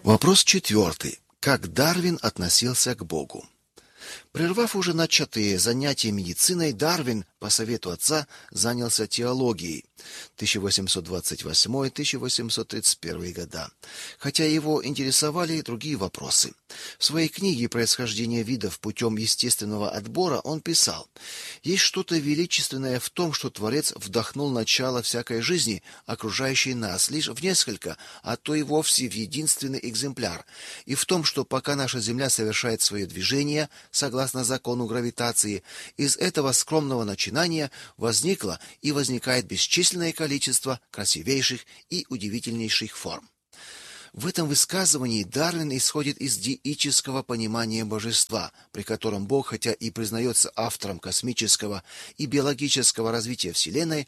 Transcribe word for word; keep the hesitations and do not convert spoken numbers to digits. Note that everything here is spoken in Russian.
Вопрос четвертый. Как Дарвин относился к Богу? Прервав уже начатые занятия медициной, Дарвин, по совету отца, занялся теологией. тысяча восемьсот двадцать восьмой — тысяча восемьсот тридцать первый года. Хотя его интересовали и другие вопросы. В своей книге «Происхождение видов путем естественного отбора» он писал: «Есть что-то величественное в том, что Творец вдохнул начало всякой жизни, окружающей нас, лишь в несколько, а то и вовсе в единственный экземпляр, и в том, что пока наша Земля совершает свое движение, согласно закону гравитации, из этого скромного начинания возникло и возникает бесчисленное количество красивейших и удивительнейших форм». В этом высказывании Дарвин исходит из деического понимания божества, при котором Бог, хотя и признается автором космического и биологического развития Вселенной,